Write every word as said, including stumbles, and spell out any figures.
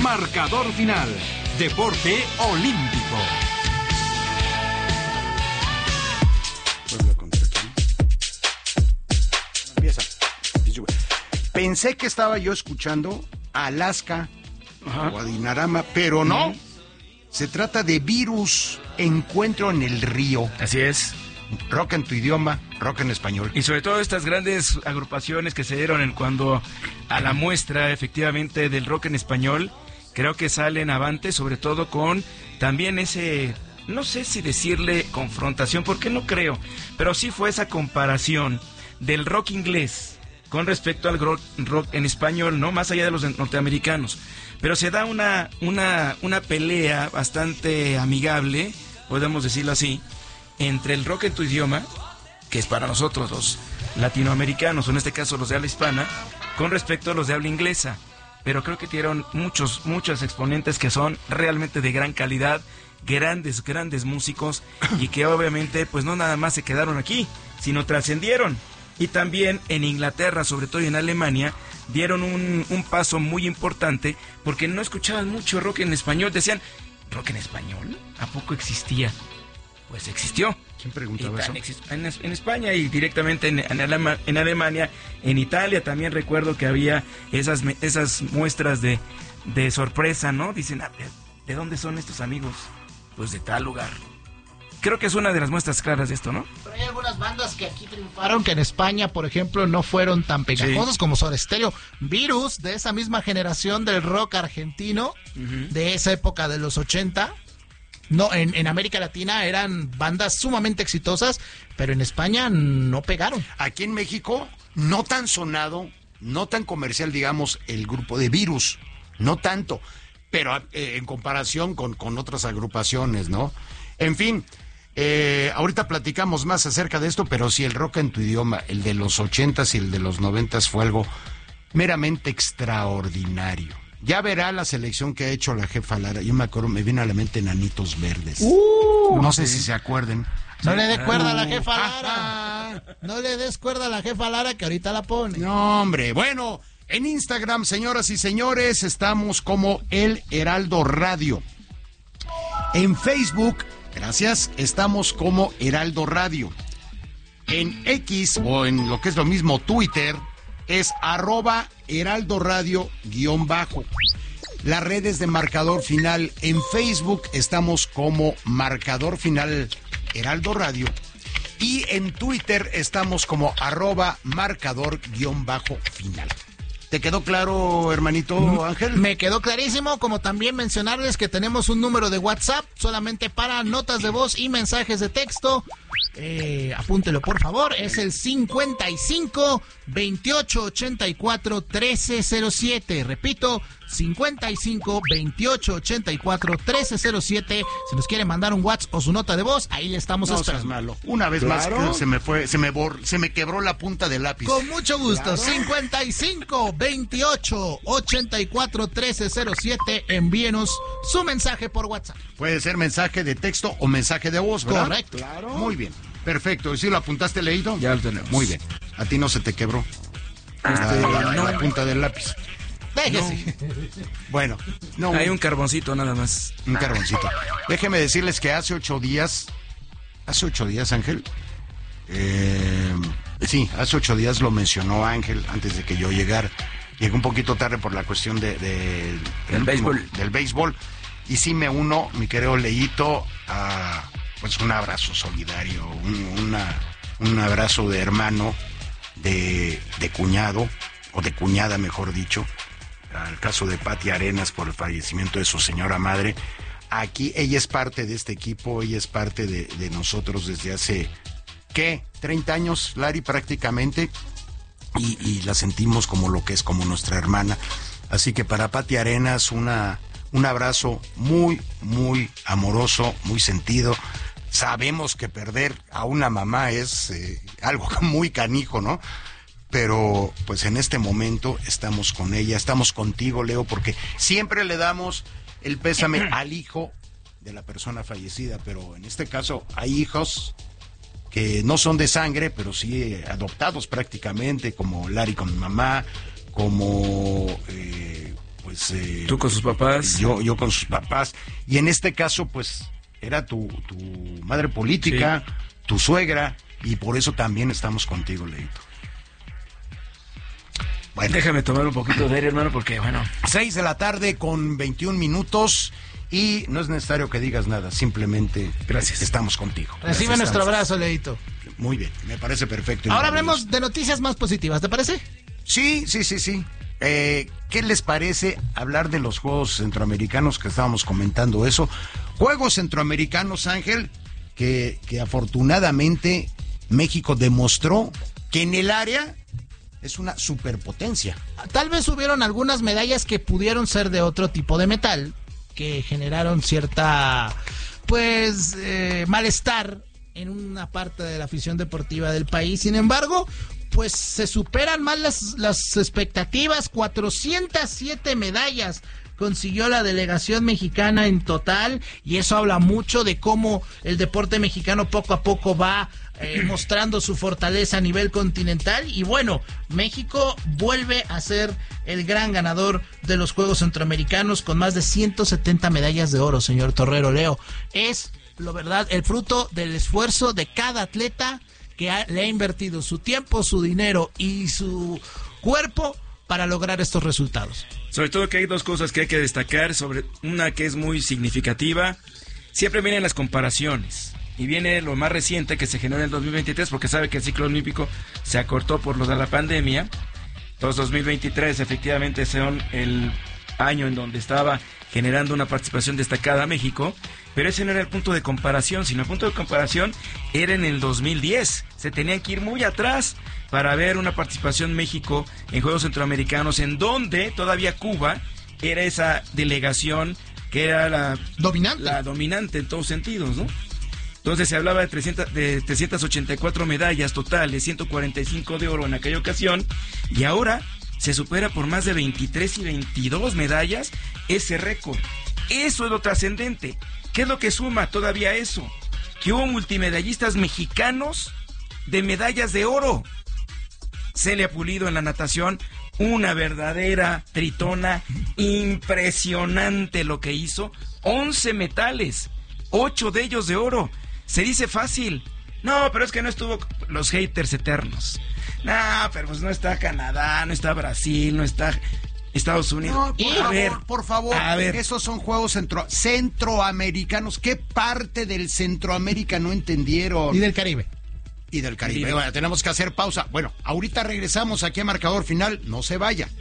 Marcador Final, Deporte Olímpico. Empieza. Pensé que estaba yo escuchando a Alaska Ajá. o a Dinarama, pero no. Uh-huh. Se trata de Virus, Encuentro en el Río. Así es. Rock en tu idioma, rock en español. Y sobre todo estas grandes agrupaciones que se dieron en cuando a la muestra efectivamente del rock en español, creo que salen avante, sobre todo con también ese, no sé si decirle confrontación, porque no creo, pero sí fue esa comparación del rock inglés con respecto al rock, rock en español, ¿no? Más allá de los norteamericanos. Pero se da una, una, una pelea bastante amigable, podemos decirlo así, entre el rock en tu idioma, que es para nosotros los latinoamericanos, o en este caso los de habla hispana, con respecto a los de habla inglesa. Pero creo que tienen muchos, muchos exponentes que son realmente de gran calidad, grandes, grandes músicos, y que obviamente pues no nada más se quedaron aquí, sino trascendieron. Y también en Inglaterra, sobre todo en Alemania, dieron un, un paso muy importante, porque no escuchaban mucho rock en español. Decían, ¿rock en español? ¿A poco existía? Pues existió. ¿Quién preguntaba eso? En, en España y directamente en, en, Alema, en Alemania, en Italia también recuerdo que había esas, esas muestras de, de sorpresa, ¿no? Dicen, ah, ¿de dónde son estos amigos? Pues de tal lugar. Creo que es una de las muestras claras de esto, ¿no? Pero hay algunas bandas que aquí triunfaron que en España, por ejemplo, no fueron tan pegajosas sí. como Soda Stereo. Virus, de esa misma generación del rock argentino, uh-huh. de esa época de los ochenta. No, en, en América Latina eran bandas sumamente exitosas, pero en España no pegaron. Aquí en México, no tan sonado, no tan comercial, digamos, el grupo de Virus, no tanto, pero eh, en comparación con, con otras agrupaciones, ¿no? En fin, eh, ahorita platicamos más acerca de esto, pero sí, el rock en tu idioma, el de los ochentas y el de los noventas fue algo meramente extraordinario. Ya verá la selección que ha hecho la jefa Lara. Yo me acuerdo, me viene a la mente Enanitos Verdes. Uh, no sé sí. si se acuerden. No sí. le des cuerda uh, a la jefa Lara. No le des cuerda a la jefa Lara que ahorita la pone. No, hombre. Bueno, en Instagram, señoras y señores, estamos como El Heraldo Radio. En Facebook, gracias, estamos como Heraldo Radio. En X, o en lo que es lo mismo, Twitter, es arroba Heraldo Radio guión bajo. Las redes de Marcador Final en Facebook estamos como Marcador Final Heraldo Radio. Y en Twitter estamos como arroba Marcador guión bajo final. ¿Te quedó claro, hermanito Ángel? Me quedó clarísimo, como también mencionarles que tenemos un número de WhatsApp solamente para notas de voz y mensajes de texto. Eh, apúntelo por favor, es el cincuenta y cinco, veintiocho, ochenta y cuatro, trece cero siete. Repito, cincuenta y cinco, veintiocho, ochenta y cuatro, trece cero siete. Si nos quiere mandar un WhatsApp o su nota de voz, ahí le estamos no esperando. Seas malo. Una vez ¿Claro? más se me fue, se me bor, se me quebró la punta del lápiz. Con mucho gusto. ¿Claro? cincuenta y cinco, veintiocho, ochenta y cuatro, trece cero siete. Envíenos su mensaje por WhatsApp. Puede ser mensaje de texto o mensaje de voz, ¿verdad? Correcto. Claro. Muy bien. Perfecto. ¿Y si lo apuntaste leído? Ya lo tenemos. Muy bien. A ti no se te quebró este, la, no. la punta del lápiz. Déjese. No. Bueno, no. Hay un carboncito nada más. Un carboncito. Déjeme decirles que hace ocho días, hace ocho días, Ángel, eh, sí, hace ocho días lo mencionó Ángel antes de que yo llegara. Llegué un poquito tarde por la cuestión de, de del béisbol. Del béisbol. Y sí me uno, mi querido Leito, a pues un abrazo solidario, un, una, un abrazo de hermano, de, de cuñado, o de cuñada mejor dicho, al caso de Pati Arenas por el fallecimiento de su señora madre. Aquí ella es parte de este equipo, ella es parte de, de nosotros desde hace, ¿qué? treinta años, Lari, prácticamente, y, y la sentimos como lo que es, como nuestra hermana. Así que para Pati Arenas, una, un abrazo muy, muy amoroso, muy sentido. Sabemos que perder a una mamá es eh, algo muy canijo, ¿no? Pero pues en este momento estamos con ella, estamos contigo, Leo, porque siempre le damos el pésame al hijo de la persona fallecida, pero en este caso hay hijos que no son de sangre, pero sí adoptados prácticamente, como Lari con mi mamá, como eh, pues... Eh, ¿Tú con sus papás? Yo, yo con sus papás. Y en este caso, pues, era tu, tu madre política, sí. tu suegra, y por eso también estamos contigo, Leito. Bueno. Déjame tomar un poquito de aire, hermano, porque, bueno... seis de la tarde con veintiún minutos, y no es necesario que digas nada, simplemente... Gracias. Estamos contigo. Recibe Gracias, nuestro estamos. abrazo, Leito. Muy bien, me parece perfecto. Ahora hablemos de noticias más positivas, ¿te parece? Sí, sí, sí, sí. Eh, ¿Qué les parece hablar de los Juegos Centroamericanos que estábamos comentando eso? Juegos Centroamericanos, Ángel, que, que afortunadamente México demostró que en el área es una superpotencia. Tal vez hubieron algunas medallas que pudieron ser de otro tipo de metal, que generaron cierta, pues, eh, malestar en una parte de la afición deportiva del país. Sin embargo, pues se superan más las, las expectativas. cuatrocientas siete medallas consiguió la delegación mexicana en total, y eso habla mucho de cómo el deporte mexicano poco a poco va eh, mostrando su fortaleza a nivel continental. Y bueno, México vuelve a ser el gran ganador de los Juegos Centroamericanos con más de ciento setenta medallas de oro, señor Torrero. Leo, es, lo verdad, el fruto del esfuerzo de cada atleta que ha, le ha invertido su tiempo, su dinero y su cuerpo para lograr estos resultados. Sobre todo que hay dos cosas que hay que destacar, sobre una que es muy significativa. Siempre vienen las comparaciones, y viene lo más reciente que se generó en el dos mil veintitrés, porque sabe que el ciclo olímpico se acortó por lo de la pandemia. Entonces dos mil veintitrés efectivamente son el año en donde estaba generando una participación destacada a México, pero ese no era el punto de comparación, sino el punto de comparación era en el dos mil diez. Se tenían que ir muy atrás para ver una participación México en Juegos Centroamericanos, en donde todavía Cuba era esa delegación que era la dominante, la dominante en todos sentidos, ¿no? Entonces se hablaba de, trescientas, de trescientas ochenta y cuatro medallas totales, ciento cuarenta y cinco de oro en aquella ocasión, y ahora se supera por más de veintitrés y veintidós medallas ese récord. Eso es lo trascendente. ¿Qué es lo que suma todavía eso? Que hubo multimedallistas mexicanos de medallas de oro. Celia Pulido en la natación, una verdadera tritona, impresionante lo que hizo, once metales, ocho de ellos de oro. Se dice fácil, no, pero es que no estuvo los haters eternos. No, pero pues no está Canadá, no está Brasil, no está Estados Unidos. No, por, a favor, ver, por favor, a ver. Esos son juegos centro, centroamericanos. ¿Qué parte del Centroamérica no entendieron? Y del Caribe. Y del Caribe. Caribe. Bueno, tenemos que hacer pausa. Bueno, ahorita regresamos aquí a Marcador Final. No se vaya.